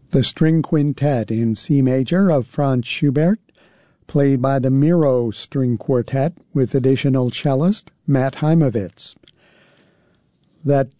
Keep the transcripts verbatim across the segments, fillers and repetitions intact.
The String Quintet in C major of Franz Schubert, played by the Miro String Quartet with additional cellist Matt Heimovitz. That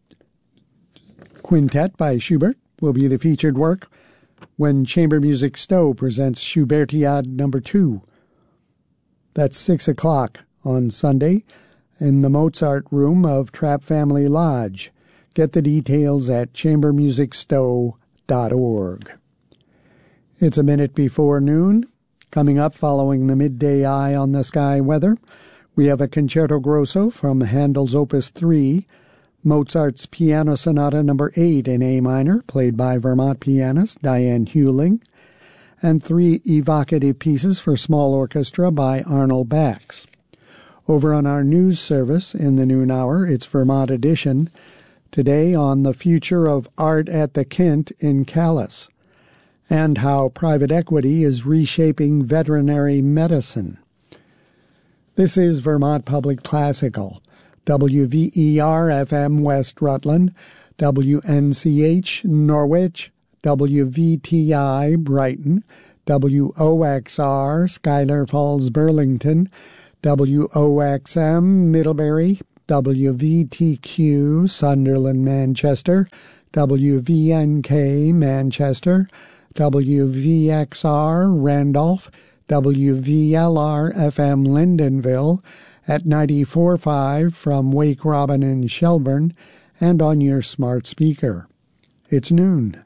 quintet by Schubert will be the featured work when Chamber Music Stowe presents Schubertiade number two. That's six o'clock on Sunday in the Mozart Room of Trapp Family Lodge. Get the details at chamber music stowe dot org. It's a minute before noon. Coming up following the midday eye on the sky weather, we have a Concerto Grosso from Handel's Opus three, Mozart's Piano Sonata number eight in A minor, played by Vermont pianist Diane Hewling, and three evocative pieces for small orchestra by Arnold Bax. Over on our news service in the noon hour, it's Vermont Edition, today on the future of art at the Kint in Calais, and how private equity is reshaping veterinary medicine. This is Vermont Public Classical, W V E R F M West Rutland, W N C H Norwich, W V T I Brighton, W O X R Schuyler Falls Burlington, W O X M Middlebury, W V T Q Sunderland Manchester, W V N K Manchester, W V X R Randolph, W V L R F M Lyndonville, at ninety-four point five from Wake Robin in Shelburne, and on your smart speaker. It's noon.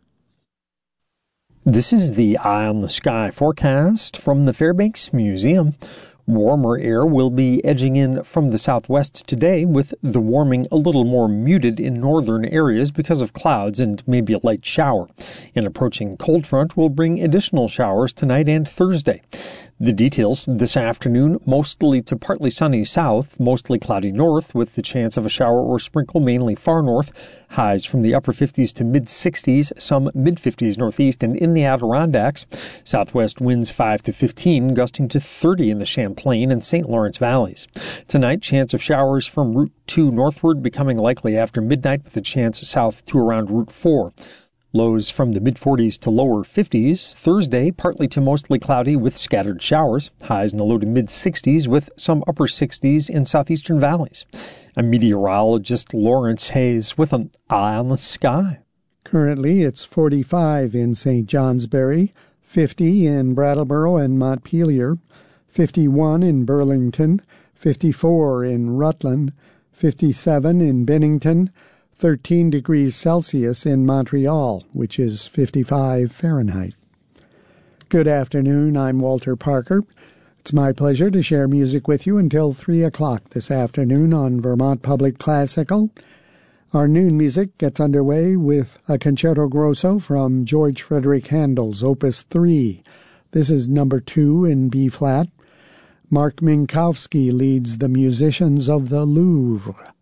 This is the Eye on the Sky forecast from the Fairbanks Museum. Warmer air will be edging in from the southwest today, with the warming a little more muted in northern areas because of clouds and maybe a light shower. An approaching cold front will bring additional showers tonight and Thursday. The details this afternoon: mostly to partly sunny south, mostly cloudy north with the chance of a shower or sprinkle mainly far north. Highs from the upper fifties to mid-sixties, some mid-fifties northeast and in the Adirondacks. Southwest winds five to fifteen, gusting to thirty in the Champlain and Saint Lawrence valleys. Tonight, chance of showers from Route two northward becoming likely after midnight with a chance south to around Route four. Lows from the mid-forties to lower fifties. Thursday, partly to mostly cloudy with scattered showers. Highs in the low to mid-sixties with some upper sixties in southeastern valleys. I'm meteorologist Lawrence Hayes with an eye on the sky. Currently, it's forty-five in Saint Johnsbury, fifty in Brattleboro and Montpelier, fifty-one in Burlington, fifty-four in Rutland, fifty-seven in Bennington, thirteen degrees Celsius in Montreal, which is fifty-five Fahrenheit. Good afternoon, I'm Walter Parker. It's my pleasure to share music with you until three o'clock this afternoon on Vermont Public Classical. Our noon music gets underway with a Concerto Grosso from George Frederick Handel's Opus three. This is number two in B-flat. Mark Minkowski leads the musicians of the Louvre.